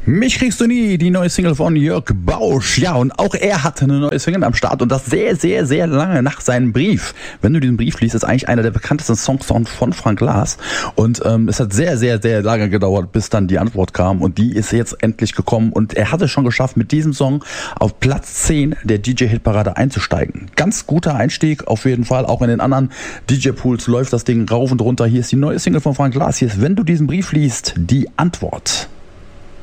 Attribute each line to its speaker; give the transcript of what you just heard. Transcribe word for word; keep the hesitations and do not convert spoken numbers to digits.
Speaker 1: Mich kriegst du nie, die neue Single von Jörg Bausch. Ja, und auch er hatte eine neue Single am Start und das sehr, sehr, sehr lange nach seinem Brief. Wenn du diesen Brief liest, ist eigentlich einer der bekanntesten Songs von Frank Glas. Und ähm, es hat sehr, sehr, sehr lange gedauert, bis dann die Antwort kam und die ist jetzt endlich gekommen und er hat es schon geschafft, mit diesem Song auf Platz zehn der D J-Hitparade einzusteigen. Ganz guter Einstieg, auf jeden Fall. Auch in den anderen D J-Pools läuft das Ding rauf und runter. Hier ist die neue Single von Frank Glas. Hier ist, wenn du diesen Brief liest, die Antwort.